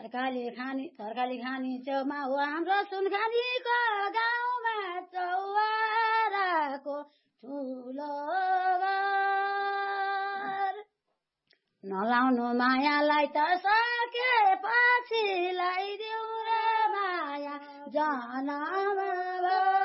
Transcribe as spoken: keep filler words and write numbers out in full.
थर्काली खानी थर्काली खानी छेउमा हो हाम्रो सुनखानीको गाउँमा चौवाराको ठुलो घर नलाउनु मायालाई त सकेपछि लगाइदिउ रे माया जनम